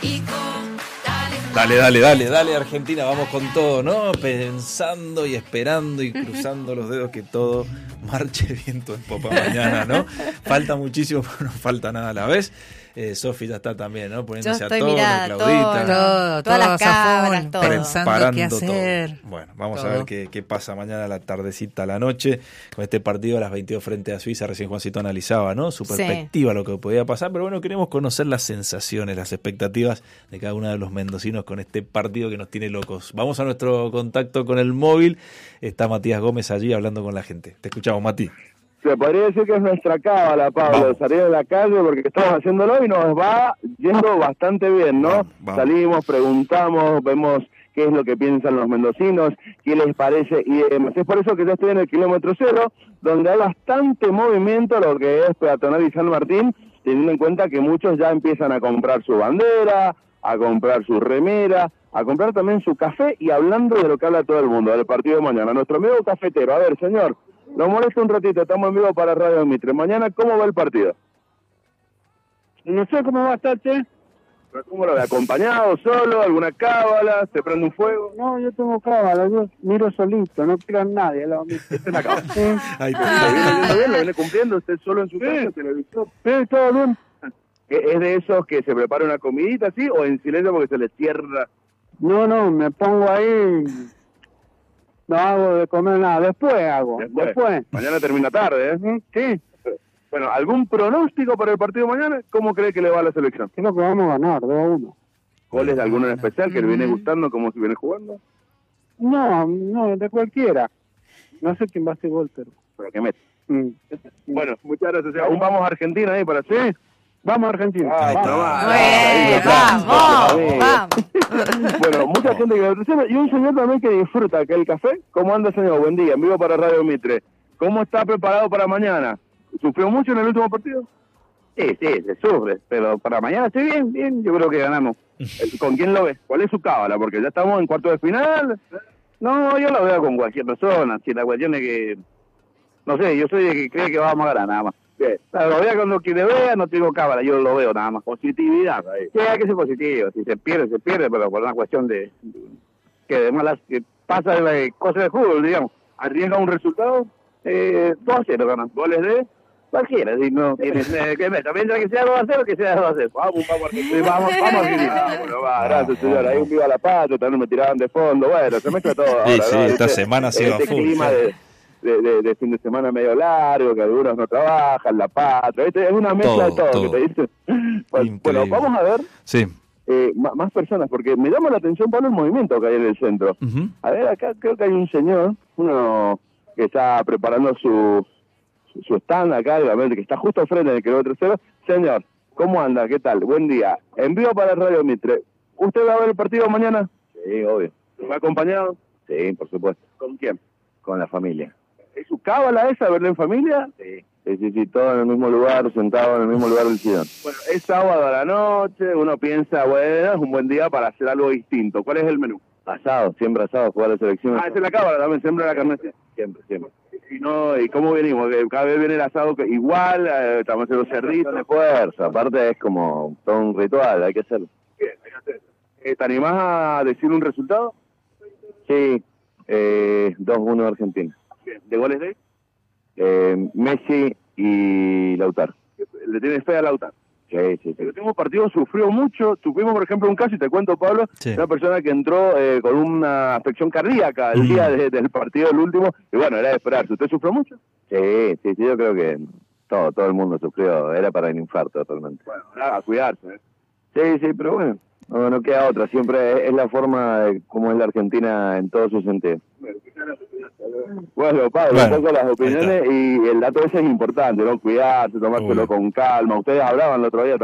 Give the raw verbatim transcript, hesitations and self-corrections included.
Dale, dale, dale, dale Argentina, vamos con todo, ¿no? Pensando y esperando y cruzando los dedos que todo marche viento en popa mañana, ¿no? Falta muchísimo, pero no falta nada a la vez. Eh, Sofi ya está también, ¿no? Poniéndose a tono, mirada, Claudita. Todo, todas las cámaras, todo. Pensando qué hacer. Todo. Bueno, vamos todo. a ver qué, qué pasa mañana a la tardecita, a la noche, con este partido a las veintidós frente a Suiza. Recién Juancito analizaba, ¿no? Su perspectiva, sí. Lo que podía pasar, pero bueno, queremos conocer las sensaciones, las expectativas de cada uno de los mendocinos con este partido que nos tiene locos. Vamos a nuestro contacto con el móvil. Está Matías Gómez allí hablando con la gente. Te escuchamos, Mati. Se podría decir que es nuestra cábala, Pablo, vamos. Salir de la calle porque estamos haciéndolo y nos va yendo bastante bien, ¿no? Vamos, vamos. Salimos, preguntamos, vemos qué es lo que piensan los mendocinos, qué les parece y demás. Es por eso que ya estoy en el kilómetro cero, donde hay bastante movimiento, lo que es peatonal y San Martín, teniendo en cuenta que muchos ya empiezan a comprar su bandera, a comprar su remera, a comprar también su café y hablando de lo que habla todo el mundo, del partido de mañana. Nuestro amigo cafetero, a ver, señor. Nos molesta un ratito, estamos en vivo para Radio Mitre. Mañana, ¿cómo va el partido? No sé cómo va a estar, che. ¿Cómo lo ve? ¿Acompañado, solo, alguna cábala? ¿Se prende un fuego? No, yo tengo cábala, yo miro solito, no quiero a nadie. Lo Esta es la cábala. Sí. Ahí está. ¿Lo viene yendo bien? ¿Lo viene cumpliendo usted solo en su sí. casa? ¿Televisor? Sí, todo bien. ¿Es de esos que se prepara una comidita así o en silencio porque se les cierra? No, no, me pongo ahí... No hago de comer nada, después hago, después. después. Mañana termina tarde, ¿eh? Sí. Bueno, ¿algún pronóstico para el partido de mañana? ¿Cómo cree que le va a la selección? Creo que vamos a ganar, dos a uno. ¿Goles de alguno en especial que le viene gustando como si viene jugando? No, no, de cualquiera. No sé quién va a hacer gol, pero... Pero que mete. Mm. Bueno, muchas gracias. ¿Aún vamos a Argentina ahí para hacer? Vamos a Argentina. Ah, vamos, vamos, vamos. Bueno, mucha gente que lo recibe y un señor también que disfruta aquel el café. ¿Cómo anda, señor? Buen día, en vivo para Radio Mitre. ¿Cómo está preparado para mañana? ¿Sufrió mucho en el último partido? Sí, sí, se sufre, pero para mañana estoy bien, bien, yo creo que ganamos. ¿Con quién lo ves? ¿Cuál es su cábala? Porque ya estamos en cuarto de final. No, yo lo veo con cualquier persona, si la cuestión es que, no sé, yo soy de que cree que vamos a ganar nada más. Bien. Lo vea cuando quien vea, no tengo cábala, yo lo veo nada más. Positividad ahí. Sí, hay que ser positivo, si se pierde, se pierde, pero por una cuestión de, que de malas, que pasa de la cosa de fútbol, digamos. ¿Arriesga un resultado? Eh, dos a cero ganan. ¿Goles de? Cualquiera, si no tienes eh, que meter, mientras que sea dos a cero, que sea dos a cero. Vamos, vamos, sí, vamos, vamos Argentina. Ah, bueno, va, gracias, señor. Ahí un viva la patria, también me tiraban de fondo. Bueno, se mezcla todo. Sí, ahora, sí, ¿no? esta este, semana ha sido este full. clima de, de, de, de fin de semana medio largo, que algunos no trabajan, la patria. Este, es una mezcla Todo, de todo, todo. que te dice. Bueno, bueno, vamos a ver sí. eh, más, más personas, porque me llama la atención, Pablo, el movimiento que hay en el centro. Uh-huh. A ver, acá creo que hay un señor, uno que está preparando su... su stand acá, obviamente, que está justo al frente del kilómetro cero. Señor, ¿cómo anda? ¿Qué tal? Buen día. Envío para Radio Mitre. ¿Usted va a ver el partido mañana? Sí, obvio. ¿Va acompañado? Sí, por supuesto. ¿Con quién? Con la familia. ¿Es su cábala esa, verlo en familia? Sí. Sí, sí, sí, todo en el mismo lugar, sentado en el mismo lugar del sillón. Bueno, es sábado a la noche, uno piensa, bueno, es un buen día para hacer algo distinto. ¿Cuál es el menú? Asado, siempre asado, jugar la selección. Ah, esa es la cábala también, siempre la carne. Siempre, siempre. Y no, ¿y cómo venimos? Cada vez viene el asado que igual, eh, estamos haciendo cerritos. De fuerza, aparte es como todo un ritual, hay que hacerlo. Bien, hay que hacerlo. Eh, ¿Te animás a decir un resultado? Sí, eh, dos uno Argentina. Bien. ¿De goles de? Eh, Messi y Lautaro. ¿Le tienes fe a Lautaro? Sí, sí, sí. El último partido sufrió mucho. Tuvimos, por ejemplo, un caso, y te cuento, Pablo, Sí. una persona que entró eh, con una afección cardíaca el Mm. día de, del partido del último, y bueno, era de esperarse. ¿Usted sufrió mucho? Sí, sí, sí, yo creo que todo, todo el mundo sufrió, era para el infarto totalmente. Bueno, nada, a cuidarse. ¿eh? Sí, sí, pero bueno, no, no queda otra, siempre es, es la forma de cómo es la Argentina en todo su sentido. Bueno, Pablo, Bueno, un poco las opiniones y el dato ese es importante, ¿no? Cuidarse, tomárselo Uy. con calma. Ustedes hablaban el otro día